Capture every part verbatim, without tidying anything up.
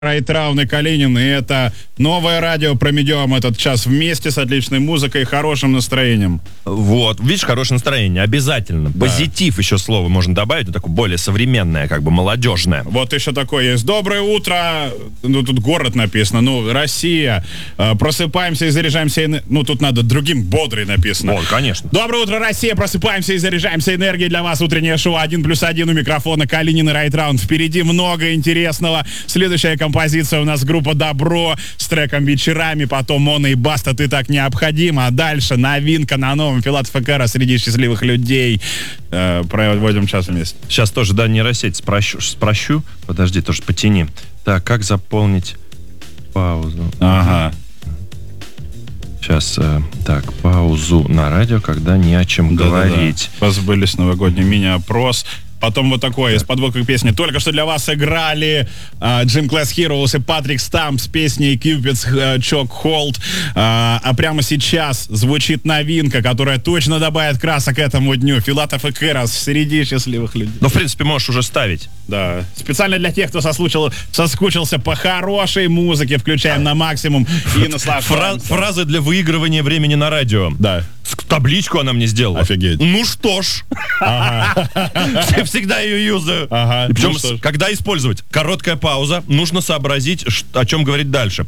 Райтраун и Калинин, и это новое радио. Проведем этот час вместе с отличной музыкой и хорошим настроением. Вот, видишь, хорошее настроение, обязательно. Да. Позитив еще слово можно добавить, ну, такое более современное, как бы молодежное. Вот еще такое есть. Доброе утро, ну тут город написано, ну, Россия. Просыпаемся и заряжаемся, эner... ну тут надо другим бодрый написано. Вот, конечно. Доброе утро, Россия, просыпаемся и заряжаемся энергией. Для вас утреннее шоу один плюс один у микрофона Калинин и Райтраунд. Впереди много интересного. Следующая композиция у нас группа Добро с треком «Вечерами», потом Мона и Баста «Ты так необходим», а дальше новинка на новом Филатов и Кэра «Среди счастливых людей». Э, проводим час вместе. Сейчас тоже, да, нейросеть спрощу, спрощу. Подожди, тоже потяни. Так, как заполнить паузу? Ага. Сейчас, э, так, паузу на радио, когда не о чем да, говорить. Да, да. Позабылись новогодний мини-опрос. Потом вот такое, из подводка к песне. Только что для вас играли uh, Gym Class Heroes и Патрик Стамп с песней Cupid's uh, Choke Hold. Uh, а прямо сейчас звучит новинка, которая точно добавит красок этому дню. Филатов и Кэра «Среди счастливых людей». Ну, в принципе, можешь уже ставить. Да. Специально для тех, кто соскучил, соскучился по хорошей музыке. Включаем на максимум и наслаждаемся. Фра- фразы для выигрывания времени на радио. Да. Табличку она мне сделала. Офигеть. Ну что ж. Ага. Всегда ее юзаю. Ага. И причем, ну когда использовать? Короткая пауза. Нужно сообразить, о чем говорить дальше.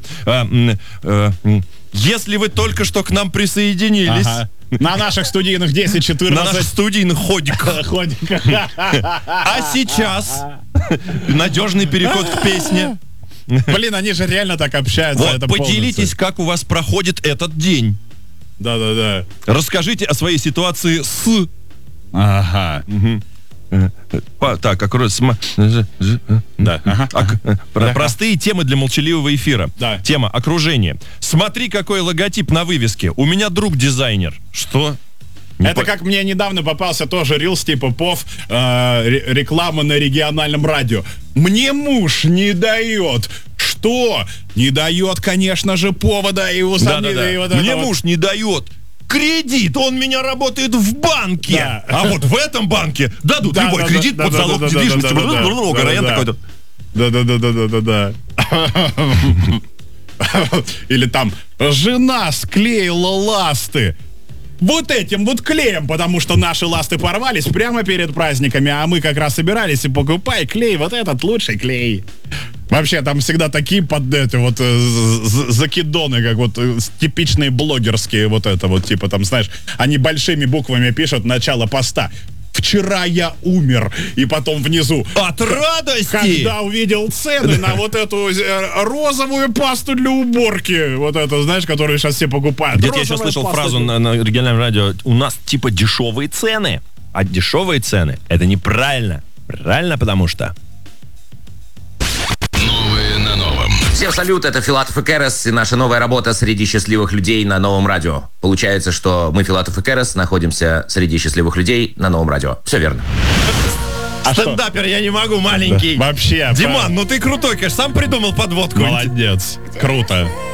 Если вы только что к нам присоединились... Ага. На наших студийных десять четырнадцать. На наших студийных ходиках. А сейчас надежный переход к песне. Блин, они же реально так общаются. Вот, это поделитесь, полностью. Как у вас проходит этот день. Да-да-да. Расскажите о своей ситуации с... Ага. Угу. По, так, аккуратно. Да. Ага. Ак, про, да. Простые темы для молчаливого эфира. Да. Тема окружение. Смотри, какой логотип на вывеске. У меня друг дизайнер. Что? Не Это по... как мне недавно попался тоже рилс типа ПОВ, э, реклама на региональном радио. Мне муж не дает. Что? Не дает, конечно же, повода и усомнений. Да, да, да. Вот Мне вот. муж не дает кредит, он меня работает в банке. Да. А вот в этом банке дадут да, любой да, кредит да, под да, залог да, недвижимости. да, да, да, да, Гарант да, такой-то. Да-да-да-да-да-да. Или там жена склеила ласты. Вот этим вот клеем, потому что наши ласты порвались прямо перед праздниками, а мы как раз собирались и покупай клей, вот этот лучший клей. Вообще, там всегда такие под эти вот закидоны, как вот типичные блогерские, вот это вот, типа там, знаешь, они большими буквами пишут начало поста. Вчера я умер. И потом внизу. От радости! Когда увидел цены на вот эту розовую пасту для уборки. Вот это, знаешь, которую сейчас все покупают. Где-то я еще слышал фразу на, на оригинальном радио. У нас типа дешевые цены. А дешевые цены — это неправильно. Правильно, потому что... Всем салют, это Филатов и Кэрос и наша новая работа «Среди счастливых людей» на новом радио. Получается, что мы, Филатов и Кэрос, находимся среди счастливых людей на новом радио. Все верно. А стендапер что? Я не могу, маленький. Да, вообще. Диман, ну ты крутой, конечно, сам придумал подводку. Молодец, круто.